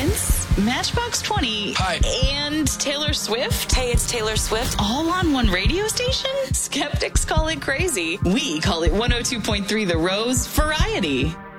Prince, Matchbox 20, Hi. and Taylor Swift? Hey, it's Taylor Swift. All on one radio station? Skeptics call it crazy. We call it 102.3 The Rose Variety.